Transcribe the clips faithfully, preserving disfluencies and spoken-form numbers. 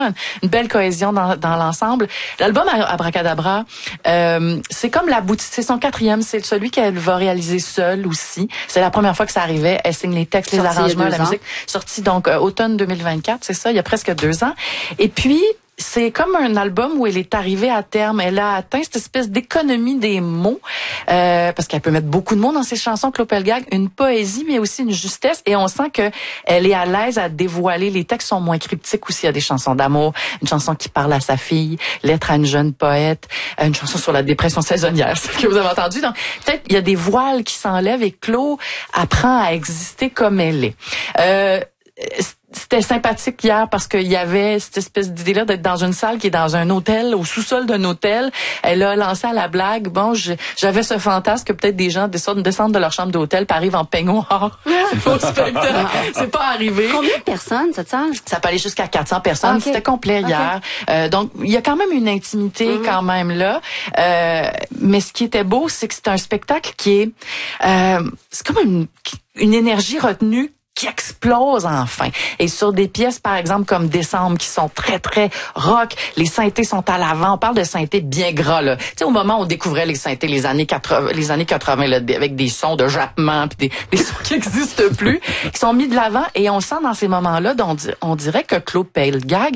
une belle cohésion dans, dans l'ensemble. L'album Abracadabra, euh, c'est comme la boutique, c'est son quatrième, c'est celui qu'elle va réaliser seule aussi. C'est la première fois que ça arrivait. Elle signe les textes, sorti les arrangements, la musique. Sorti donc euh, automne deux mille vingt-quatre, c'est ça, il y a presque deux ans. Et puis, c'est comme un album où elle est arrivée à terme. Elle a atteint cette espèce d'économie des mots, euh, parce qu'elle peut mettre beaucoup de mots dans ses chansons, Claude Pelgag, une poésie, mais aussi une justesse. Et on sent que elle est à l'aise à dévoiler. Les textes sont moins cryptiques aussi. Il y a des chansons d'amour, une chanson qui parle à sa fille, lettre à une jeune poète, une chanson sur la dépression saisonnière, c'est ce que vous avez entendu. Donc, peut-être il y a des voiles qui s'enlèvent et Claude apprend à exister comme elle est. Euh, C'était sympathique hier parce qu'il y avait cette espèce d'idée-là d'être dans une salle qui est dans un hôtel, au sous-sol d'un hôtel. Elle a lancé à la blague. Bon, je, j'avais ce fantasme que peut-être des gens descendent, descendent de leur chambre d'hôtel puis arrivent en peignoir au spectacle. C'est pas arrivé. Combien de personnes, cette salle? Ça peut aller jusqu'à quatre cents personnes. Okay. C'était complet hier. Okay. Euh, donc, il y a quand même une intimité mm-hmm. quand même là. Euh, mais ce qui était beau, c'est que c'est un spectacle qui est... Euh, c'est comme une, une énergie retenue qui explose enfin. Et sur des pièces, par exemple, comme Décembre, qui sont très, très rock, les synthés sont à l'avant. On parle de synthés bien gras, là. Tu sais, au moment où on découvrait les synthés, les années quatre-vingts, les années quatre-vingts, là, avec des sons de jappement, puis des, des sons qui n'existent plus, qui sont mis de l'avant. Et on sent dans ces moments-là, on, on dirait que Claude Pelgag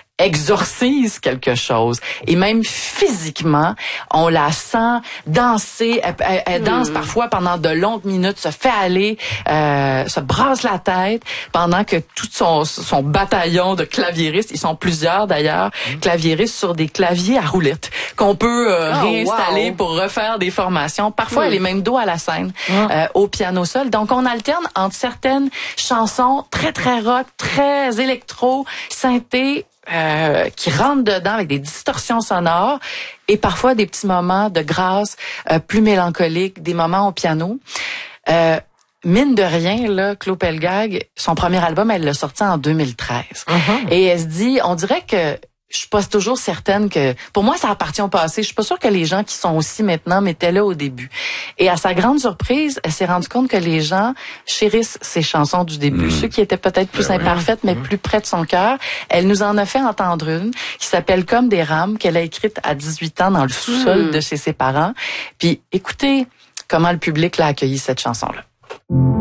exorcise quelque chose. Et même physiquement, on la sent danser. Elle, elle, elle danse mmh. parfois pendant de longues minutes, se fait aller, euh, se brasse la tête, pendant que tout son, son bataillon de claviéristes, ils sont plusieurs d'ailleurs, mmh. claviéristes sur des claviers à roulettes, qu'on peut euh, oh, réinstaller wow. pour refaire des formations. Parfois, mmh. elle est même dos à la scène, mmh. euh, au piano seul. Donc, on alterne entre certaines chansons très, très rock, très électro, synthé, Euh, qui rentrent dedans avec des distorsions sonores et parfois des petits moments de grâce euh, plus mélancoliques, des moments au piano. Euh, mine de rien, là, Claude Pelgag, son premier album, elle l'a sorti en deux mille treize. Uh-huh. Et elle se dit, on dirait que je suis pas toujours certaine que... Pour moi, ça appartient au passé. Je suis pas sûre que les gens qui sont aussi maintenant m'étaient là au début. Et à sa grande surprise, elle s'est rendue compte que les gens chérissent ses chansons du début. Mmh. Ceux qui étaient peut-être plus ben imparfaites, oui. mais mmh. plus près de son cœur. Elle nous en a fait entendre une qui s'appelle « Comme des rames », qu'elle a écrite à dix-huit ans dans le sous-sol mmh. de chez ses parents. Puis écoutez comment le public l'a accueilli, cette chanson-là.